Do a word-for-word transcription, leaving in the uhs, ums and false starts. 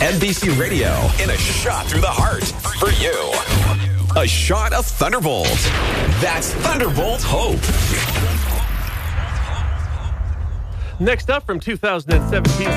N B C Radio in a shot through the heart for you. A shot of Thunderbolt. That's Thunderbolt Hope. Next up from two thousand seventeen